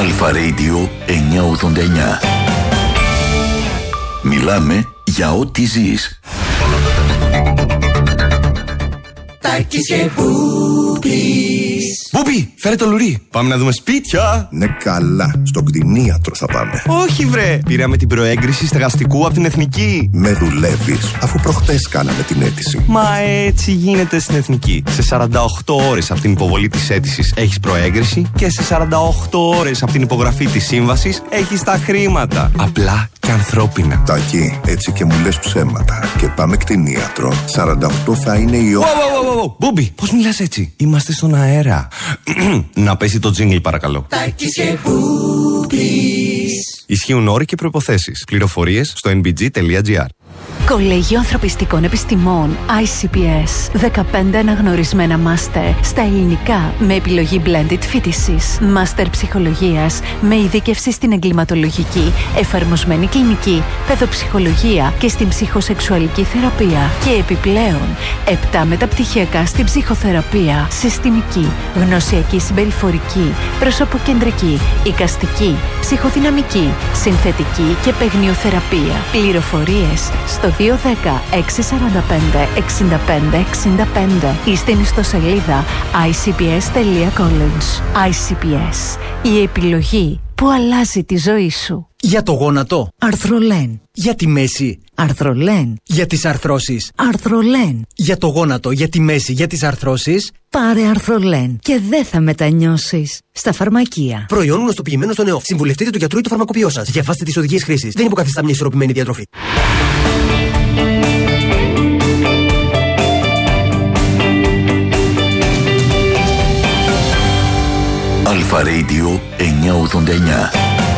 Αλφα Radio 989. Μιλάμε για ό,τι ζεις. Τάκης και Μπούπης. Μπούπη, φέρε το λουρί. Πάμε να δούμε σπίτια. Ναι, καλά. Στον κτηνίατρο θα πάμε. Όχι, βρε. Πήραμε την προέγκριση στεγαστικού από την Εθνική. Με δουλεύεις, αφού προχτές κάναμε την αίτηση. Μα έτσι γίνεται στην Εθνική. Σε 48 ώρες από την υποβολή της αίτησης έχεις προέγκριση και σε 48 ώρες από την υπογραφή της σύμβασης έχεις τα χρήματα. Απλά και ανθρώπινα. Τάκη, έτσι και μου λες ψέματα. Και πάμε κτηνίατρο. 48 θα είναι η ώρα. Μπούμπι, πώς μιλάς έτσι? Είμαστε στον αέρα. Να πέσει το τζίνγκλ, παρακαλώ. Τάκης και Μπούπης. Ισχύουν όροι και προϋποθέσεις. Πληροφορίες στο nbg.gr. Κολέγιο Ανθρωπιστικών Επιστημών ICPS. 15 αναγνωρισμένα μάστερ στα ελληνικά με επιλογή blended φοιτησης. Μάστερ ψυχολογίας με ειδίκευση στην εγκληματολογική, εφαρμοσμένη κλινική, παιδοψυχολογία και στην ψυχοσεξουαλική θεραπεία. Και επιπλέον 7 μεταπτυχιακά στην ψυχοθεραπεία, συστημική, γνωσιακή συμπεριφορική, προσωποκεντρική, εικαστική, ψυχοδυναμική, συνθετική και παιγνιοθεραπεία. Πληροφορίες στο 210-645-65-65 ή στην ιστοσελίδα icps.college. ICPS. Η επιλογή που αλλάζει τη ζωή σου. Για το γόνατο, Αρθρολέν. Για τη μέση, Αρθρολέν. Για τις αρθρώσεις, Αρθρολέν. Για το γόνατο, για τη μέση, για τις αρθρώσεις, πάρε Αρθρολέν και δεν θα μετανιώσεις. Στα φαρμακεία. Προϊόν γνωστοποιημένο στον ΕΟΦ. Συμβουλευτείτε του γιατρού ή του φαρμακοποιό σας. Διαβάστε τις οδηγίες χρήσης. Δεν υποκαθιστά μια ισορροπημένη διατροφή. Αλφα Radio 989.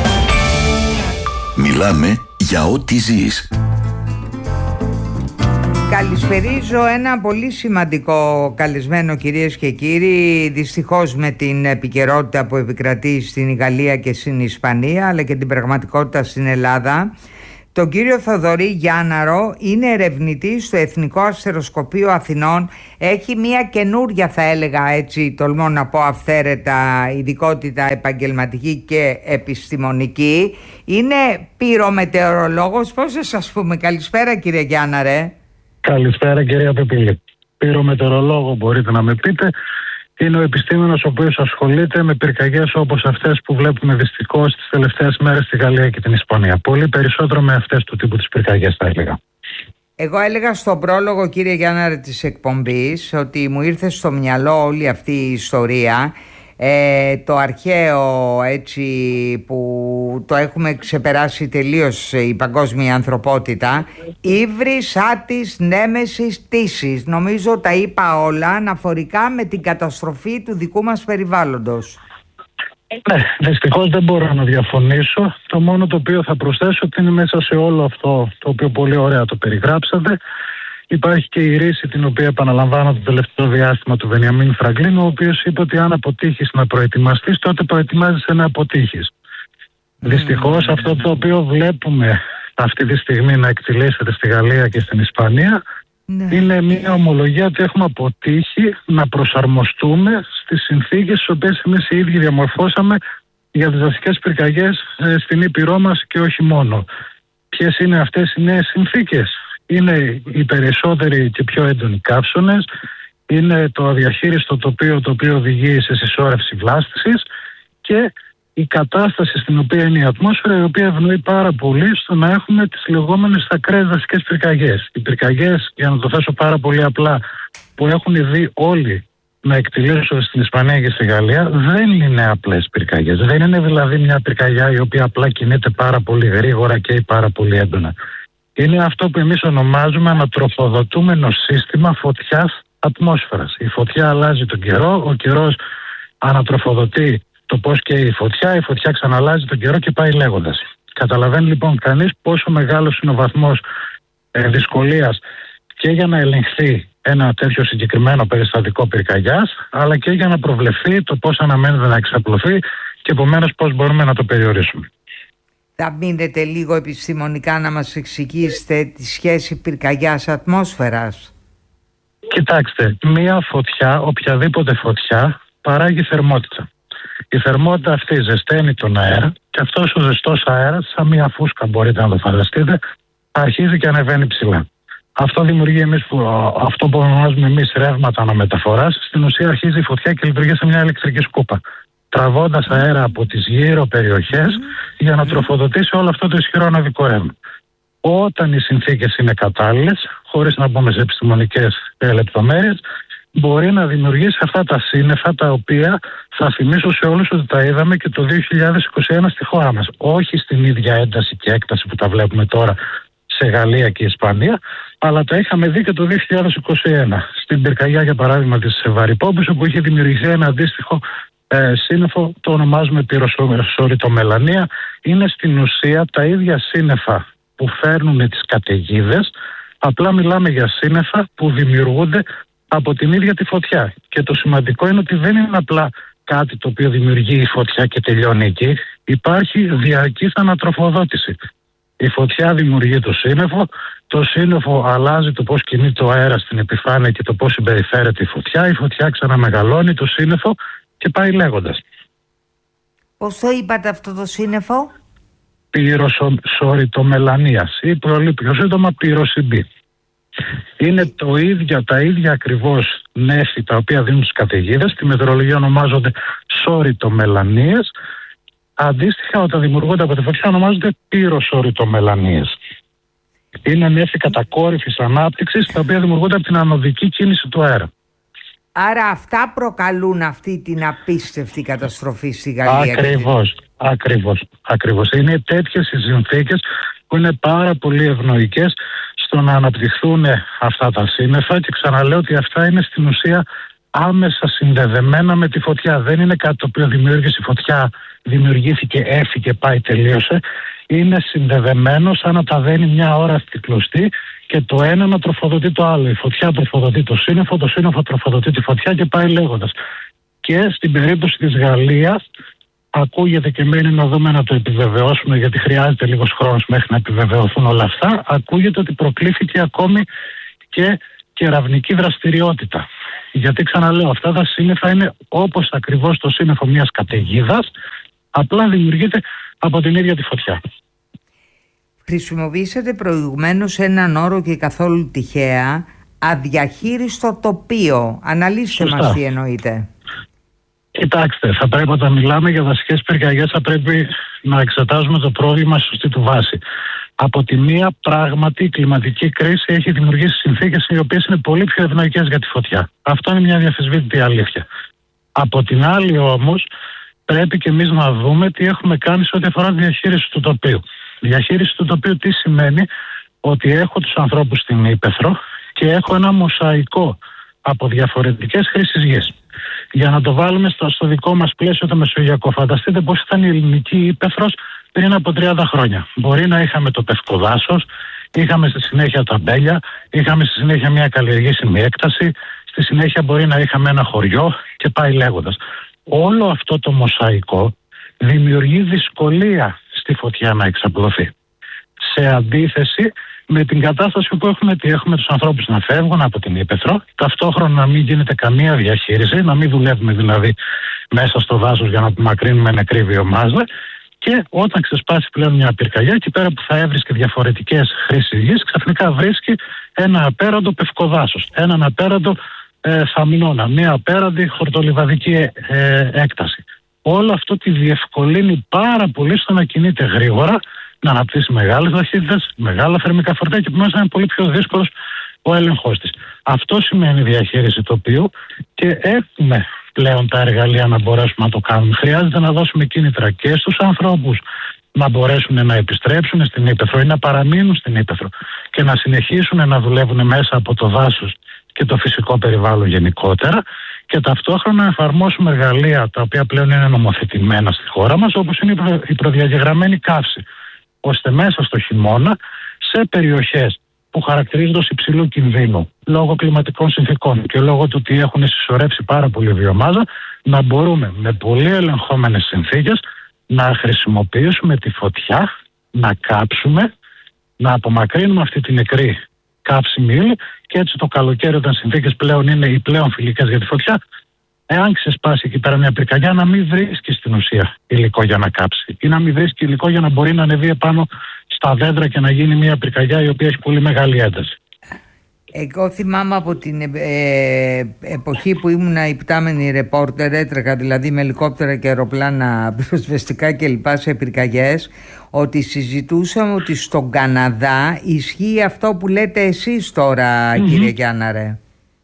Μιλάμε για ό,τι ζεις. Καλησπερίζω ένα πολύ σημαντικό καλεσμένο, κυρίες και κύριοι. Δυστυχώς με την επικαιρότητα που επικρατεί στην Γαλλία και στην Ισπανία, αλλά και την πραγματικότητα στην Ελλάδα, τον κύριο Θοδωρή Γιάνναρο. Είναι ερευνητής στο Εθνικό Αστεροσκοπείο Αθηνών. Έχει μια καινούρια, θα έλεγα έτσι, τολμώ να πω αυθαίρετα, ειδικότητα επαγγελματική και επιστημονική. Είναι πυρομετεωρολόγος. Πώς θα σας πούμε? Καλησπέρα, κύριε Γιάνναρε. Καλησπέρα, κυρία Πεπίλη. Πυρομετεωρολόγο μπορείτε να με πείτε. Είναι ο επιστήμονας ο οποίος ασχολείται με πυρκαγιές όπως αυτές που βλέπουμε δυστυχώς τις τελευταίες μέρες στη Γαλλία και την Ισπανία. Πολύ περισσότερο με αυτές του τύπου τις πυρκαγιές, θα έλεγα. Εγώ έλεγα στον πρόλογο, κύριε Γιάνναρε, της εκπομπής, ότι μου ήρθε στο μυαλό όλη αυτή η ιστορία. Το αρχαίο, έτσι, που το έχουμε ξεπεράσει τελείως η παγκόσμια ανθρωπότητα. Ύβρις, άτης, νέμεσης, τύσης. Νομίζω τα είπα όλα αναφορικά με την καταστροφή του δικού μας περιβάλλοντος. Ναι, δυστυχώς δεν μπορώ να διαφωνήσω. Το μόνο το οποίο θα προσθέσω ότι είναι μέσα σε όλο αυτό το οποίο πολύ ωραία το περιγράψατε. Υπάρχει και η ρίση την οποία επαναλαμβάνω το τελευταίο διάστημα του Βενιαμίν Φραγκλίν, ο οποίος είπε ότι αν αποτύχεις να προετοιμαστείς, τότε προετοιμάζεσαι να αποτύχεις. Δυστυχώς αυτό το οποίο βλέπουμε αυτή τη στιγμή να εκτελήσεται στη Γαλλία και στην Ισπανία είναι μια ομολογία ότι έχουμε αποτύχει να προσαρμοστούμε στις συνθήκες τις οποίες εμείς οι ίδιοι διαμορφώσαμε για τις δασικές πυρκαγιές στην Ήπειρό μας και όχι μόνο. Ποιες είναι αυτές οι νέες συνθήκες? Είναι οι περισσότεροι και πιο έντονοι καύσονες, είναι το αδιαχείριστο τοπίο το οποίο οδηγεί σε συσσόρευση βλάστησης και η κατάσταση στην οποία είναι η ατμόσφαιρα, η οποία ευνοεί πάρα πολύ στο να έχουμε τις λεγόμενες ακραίες δασικές πυρκαγιές. Οι πυρκαγιές, για να το θέσω πάρα πολύ απλά, που έχουν δει όλοι να εκτελήσουν στην Ισπανία και στη Γαλλία, δεν είναι απλές πυρκαγιές. Δεν είναι δηλαδή μια πυρκαγιά η οποία απλά κινείται πάρα πολύ γρήγορα και πάρα πολύ έντονα. Είναι αυτό που εμείς ονομάζουμε ανατροφοδοτούμενο σύστημα φωτιάς ατμόσφαιρας. Η φωτιά αλλάζει τον καιρό, ο καιρός ανατροφοδοτεί το πώς καίει η φωτιά ξαναλλάζει τον καιρό και πάει λέγοντας. Καταλαβαίνει λοιπόν κανείς πόσο μεγάλος είναι ο βαθμός δυσκολίας και για να ελεγχθεί ένα τέτοιο συγκεκριμένο περιστατικό πυρκαγιάς, αλλά και για να προβλεφθεί το πώς αναμένεται να εξαπλωθεί και επομένως πώς μπορούμε να το περιορίσουμε. Θα μείνετε λίγο επιστημονικά να μας εξηγήσετε τη σχέση πυρκαγιάς ατμόσφαιρας? Κοιτάξτε, μία φωτιά, οποιαδήποτε φωτιά, παράγει θερμότητα. Η θερμότητα αυτή ζεσταίνει τον αέρα και αυτός ο ζεστός αέρας, σαν μια φούσκα μπορείτε να το φανταστείτε, αρχίζει και ανεβαίνει ψηλά. Αυτό δημιουργεί αυτό που ονομάζουμε εμείς ρεύματα αναμεταφοράς. Στην ουσία αρχίζει η φωτιά και λειτουργεί σε μια ηλεκτρική σκούπα, τραβώντας αέρα από τις γύρω περιοχές για να τροφοδοτήσει όλο αυτό το ισχυρό αναδικό ρεύμα. Όταν οι συνθήκες είναι κατάλληλες, χωρίς να μπούμε σε επιστημονικές λεπτομέρειες, μπορεί να δημιουργήσει αυτά τα σύννεφα, τα οποία θα θυμίσω σε όλους ότι τα είδαμε και το 2021 στη χώρα μας. Όχι στην ίδια ένταση και έκταση που τα βλέπουμε τώρα σε Γαλλία και Ισπανία, αλλά τα είχαμε δει και το 2021 στην πυρκαγιά, για παράδειγμα, της Βαρυπόμπης, όπου είχε δημιουργηθεί ένα αντίστοιχο σύννεφο, το ονομάζουμε πυροσωριτομελανία. Είναι στην ουσία τα ίδια σύννεφα που φέρνουν τις καταιγίδες, απλά μιλάμε για σύννεφα που δημιουργούνται από την ίδια τη φωτιά. Και το σημαντικό είναι ότι δεν είναι απλά κάτι το οποίο δημιουργεί η φωτιά και τελειώνει εκεί. Υπάρχει διαρκής ανατροφοδότηση. Η φωτιά δημιουργεί το σύννεφο αλλάζει το πώς κινείται το αέρα στην επιφάνεια και το πώς συμπεριφέρεται η φωτιά ξαναμεγαλώνει το σύννεφο και πάει λέγοντας. Πώς το είπατε αυτό το σύννεφο? Πυροσωριτομελανίας ή πιο σύντομα πυροσυμπή. Είναι τα ίδια ακριβώς νέφη τα οποία δίνουν τις καταιγίδες. Στη μετεωρολογία ονομάζονται σωριτομελανίες. Αντίστοιχα, όταν δημιουργούνται από τη φωτιά, ονομάζονται πυροσωριτομελανίες. Είναι νέφη κατακόρυφης ανάπτυξης, τα οποία δημιουργούνται από την ανωδική κίνηση του αέρα. Άρα αυτά προκαλούν αυτή την απίστευτη καταστροφή στη Γαλλία. Ακριβώς. Είναι τέτοιες οι συνθήκες που είναι πάρα πολύ ευνοϊκές στο να αναπτυχθούν αυτά τα σύννεφα, και ξαναλέω ότι αυτά είναι στην ουσία άμεσα συνδεδεμένα με τη φωτιά. Δεν είναι κάτι το οποίο δημιούργησε η φωτιά, δημιουργήθηκε, έφυγε, πάει, τελείωσε. Είναι συνδεδεμένο σαν να τα δένει μια ώρα στη κλωστή και το ένα να τροφοδοτεί το άλλο. Η φωτιά τροφοδοτεί το σύννεφο τροφοδοτεί τη φωτιά και πάει λέγοντας. Και στην περίπτωση της Γαλλίας, ακούγεται, και μένει να δούμε να το επιβεβαιώσουμε, γιατί χρειάζεται λίγος χρόνος μέχρι να επιβεβαιωθούν όλα αυτά, ακούγεται ότι προκλήθηκε ακόμη και κεραυνική δραστηριότητα. Γιατί ξαναλέω, αυτά τα σύννεφα είναι όπως ακριβώς το σύννεφο μιας καταιγίδας, απλά δημιουργείται από την ίδια τη φωτιά. Χρησιμοποιήσατε προηγουμένως έναν όρο και καθόλου τυχαία, αδιαχείριστο τοπίο. Αναλύστε μας τι εννοείτε. Κοιτάξτε, θα πρέπει, όταν μιλάμε για δασικές πυρκαγιές, θα πρέπει να εξετάζουμε το πρόβλημα στη σωστή του βάση. Από τη μία, πράγματι η κλιματική κρίση έχει δημιουργήσει συνθήκες οι οποίες είναι πολύ πιο ευνοϊκές για τη φωτιά. Αυτό είναι μια διαφυσβήτητη αλήθεια. Από την άλλη όμως, πρέπει και εμείς να δούμε τι έχουμε κάνει σε ό,τι αφορά τη διαχείριση του τοπίου. Η διαχείριση του τοπίου τι σημαίνει? Ότι έχω τους ανθρώπους στην ύπαιθρο και έχω ένα μοσαϊκό από διαφορετικές χρήσεις γης. Για να το βάλουμε στο δικό μας πλαίσιο το μεσογειακό, φανταστείτε πώς ήταν η ελληνική ύπαιθρος πριν από 30 χρόνια. Μπορεί να είχαμε το πευκοδάσος, είχαμε στη συνέχεια τα μπέλια, είχαμε στη συνέχεια μια καλλιεργήσιμη έκταση, στη συνέχεια μπορεί να είχαμε ένα χωριό και πάει λέγοντας. Όλο αυτό το μοσαϊκό δημιουργεί δυσκολία στη φωτιά να εξαπλωθεί. Σε αντίθεση με την κατάσταση που έχουμε τους ανθρώπους να φεύγουν από την ύπαιθρο, ταυτόχρονα να μην γίνεται καμία διαχείριση, να μην δουλεύουμε δηλαδή μέσα στο δάσος για να απομακρύνουμε νεκρή βιομάζα, και όταν ξεσπάσει πλέον μια πυρκαγιά, εκεί πέρα που θα έβρισκε διαφορετικές χρήσεις γης, ξαφνικά βρίσκει ένα απέραντο πευκοδάσος, έναν απέραντο θαμνώνα, μια απέραντη χορτολιβαδική έκταση. Όλο αυτό τη διευκολύνει πάρα πολύ στο να κινείται γρήγορα, να αναπτύσσει μεγάλες ταχύτητες, μεγάλα θερμικά φορτία, και επομένως είναι πολύ πιο δύσκολος ο έλεγχος της. Αυτό σημαίνει διαχείριση τοπίου και έχουμε πλέον τα εργαλεία να μπορέσουμε να το κάνουμε. Χρειάζεται να δώσουμε κίνητρα και στους ανθρώπους να μπορέσουν να επιστρέψουν στην ύπαιθρο ή να παραμείνουν στην ύπαιθρο και να συνεχίσουν να δουλεύουν μέσα από το δάσος και το φυσικό περιβάλλον γενικότερα, και ταυτόχρονα να εφαρμόσουμε εργαλεία τα οποία πλέον είναι νομοθετημένα στη χώρα μας, όπως είναι η προδιαγεγραμμένη καύση, ώστε μέσα στο χειμώνα σε περιοχές που χαρακτηρίζονται ως υψηλού κινδύνου λόγω κλιματικών συνθήκων και λόγω του ότι έχουν συσσωρεύσει πάρα πολύ βιομάζα, να μπορούμε με πολύ ελεγχόμενες συνθήκες να χρησιμοποιήσουμε τη φωτιά, να κάψουμε, να απομακρύνουμε αυτή τη νεκρή κάψιμη ύλη, και έτσι το καλοκαίρι, όταν συνθήκες πλέον είναι οι πλέον φιλικές για τη φωτιά, εάν ξεσπάσει εκεί πέρα μια πυρκαγιά, να μην βρίσκει στην ουσία υλικό για να κάψει ή να μην βρίσκει υλικό για να μπορεί να ανεβεί επάνω στα δέντρα και να γίνει μια πυρκαγιά η οποία έχει πολύ μεγάλη ένταση. Εγώ θυμάμαι από την εποχή που ήμουν υπτάμενη ρεπόρτερ, έτρεχα δηλαδή με ελικόπτερα και αεροπλάνα πυροσβεστικά κλπ. Σε πυρκαγιές, ότι συζητούσαμε ότι στον Καναδά ισχύει αυτό που λέτε εσείς τώρα, κύριε Γιάνναρε.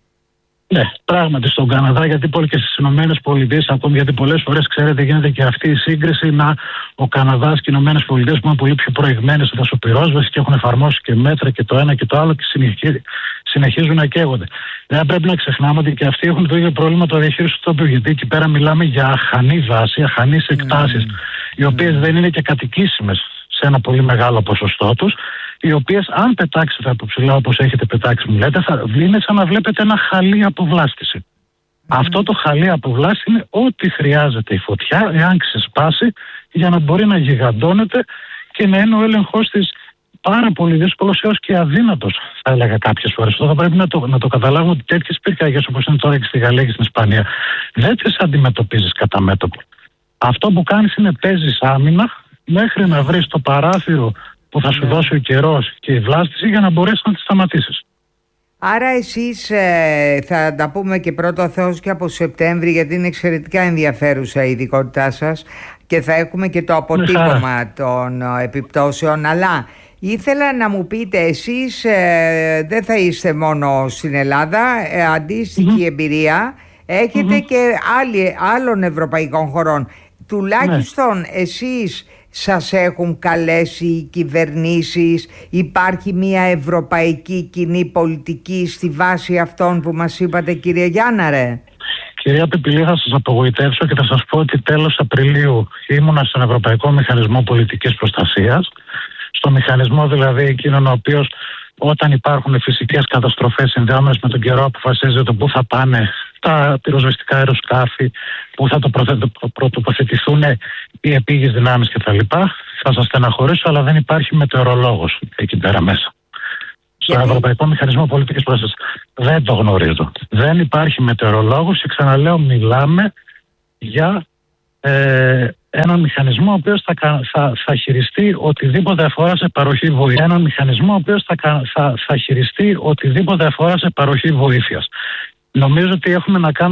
Ναι, πράγματι στον Καναδά, γιατί πολύ και στις Ηνωμένες Πολιτείες, ακόμη γιατί πολλές φορές ξέρετε γίνεται και αυτή η σύγκριση να ο Καναδάς και οι Ηνωμένες Πολιτείες που είναι πολύ πιο προηγμένες στη δασοπυρόσβεση και έχουν εφαρμόσει και μέτρα και το ένα και το άλλο και συνεχίζουν να καίγονται. Δεν πρέπει να ξεχνάμε ότι και αυτοί έχουν το ίδιο πρόβλημα το διαχείριση του τοπίου, γιατί εκεί πέρα μιλάμε για αχανή δάση, αχανείς εκτάσεις, οι οποίες δεν είναι και κατοικήσιμες σε ένα πολύ μεγάλο ποσοστό τους, οι οποίες αν πετάξετε από ψηλά όπως έχετε πετάξει μου λέτε, θα είναι σαν να βλέπετε ένα χαλί αποβλάστηση. Αυτό το χαλί αποβλάστηση είναι ό,τι χρειάζεται η φωτιά εάν ξεσπάσει για να μπορεί να γιγαντώνεται και να είναι ο έλεγχος της πάρα πολύ δύσκολος έως και αδύνατος, θα έλεγα κάποιες φορές. Αυτό θα πρέπει να το καταλάβουμε, ότι τέτοιες πυρκαγιές όπως είναι τώρα και στη Γαλλία και στην Ισπανία δεν τις αντιμετωπίζεις κατά μέτωπο. Αυτό που κάνεις είναι παίζεις άμυνα μέχρι να βρεις το παράθυρο που θα σου δώσει ο καιρός και η βλάστηση για να μπορέσεις να τη σταματήσεις. Άρα εσείς θα τα πούμε και πρώτο Θεός και από Σεπτέμβρη, γιατί είναι εξαιρετικά ενδιαφέρουσα η ειδικότητά σας και θα έχουμε και το αποτύπωμα των επιπτώσεων. Αλλά ήθελα να μου πείτε, εσείς δεν θα είστε μόνο στην Ελλάδα, αντίστοιχη εμπειρία έχετε και άλλων ευρωπαϊκών χωρών. Τουλάχιστον εσείς σας έχουν καλέσει οι κυβερνήσεις, υπάρχει μια ευρωπαϊκή κοινή πολιτική στη βάση αυτών που μας είπατε, κύριε Γιάνναρε? Κυρία Πιπηλή, θα σας απογοητεύσω και θα σας πω ότι τέλος Απριλίου ήμουνα στον Ευρωπαϊκό Μηχανισμό Πολιτικής Προστασίας, στο μηχανισμό δηλαδή εκείνον ο οποίος όταν υπάρχουν φυσικές καταστροφές συνδεόμενες με τον καιρό αποφασίζει το πού θα πάνε τα πυροσβεστικά αεροσκάφη, πού θα πρωτοποθετηθούν οι επίγειες δυνάμεις κτλ. Θα σας στεναχωρήσω, αλλά δεν υπάρχει μετεωρολόγος εκεί πέρα μέσα. Στον Ευρωπαϊκό Μηχανισμό Πολιτικής Προστασίας δεν το γνωρίζω. Δεν υπάρχει μετεωρολόγος και ξαναλέω μιλάμε για έναν μηχανισμό ο οποίος θα χειριστεί οτιδήποτε αφορά σε παροχή βοήθειας. Έναν μηχανισμό ο οποίος θα χειριστεί οτιδήποτε αφορά σε παροχή βοήθειας. Νομίζω ότι έχουμε να κάνουμε